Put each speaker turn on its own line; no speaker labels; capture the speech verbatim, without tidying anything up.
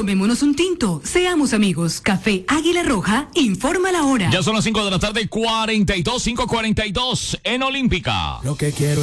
Tomémonos un tinto, seamos amigos. Café Águila Roja, informa la hora.
Ya son las cinco de la tarde, cuarenta y dos, cinco cuarenta y dos en Olímpica.
Lo que quiero